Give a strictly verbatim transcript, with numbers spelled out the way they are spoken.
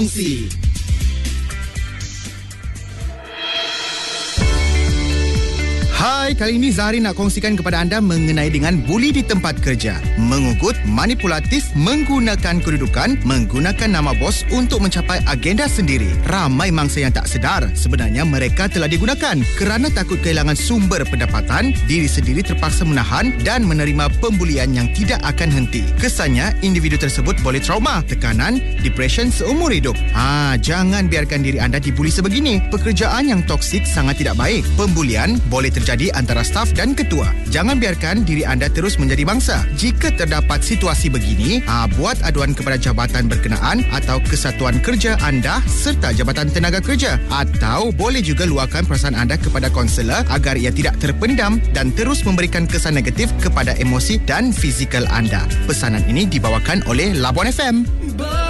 Hai, kali ini Zahari nak kongsikan kepada anda mengenai dengan buli di tempat kerja. Mengugut, manipulatif, menggunakan kedudukan, menggunakan nama bos untuk mencapai agenda sendiri. Ramai mangsa yang tak sedar sebenarnya mereka telah digunakan. Kerana takut kehilangan sumber pendapatan, diri sendiri terpaksa menahan dan menerima pembulian yang tidak akan henti. Kesannya, individu tersebut boleh trauma, tekanan, depression seumur hidup. Ha, jangan biarkan diri anda dibuli sebegini. Pekerjaan yang toksik sangat tidak baik. Pembulian boleh terjadi antara staf dan ketua. Jangan biarkan diri anda terus menjadi mangsa. Jika terdapat situasi begini, aa, buat aduan kepada jabatan berkenaan atau kesatuan kerja anda serta Jabatan Tenaga Kerja. Atau boleh juga luahkan perasaan anda kepada kaunselor agar ia tidak terpendam dan terus memberikan kesan negatif kepada emosi dan fizikal anda. Pesanan ini dibawakan oleh Labuan F M.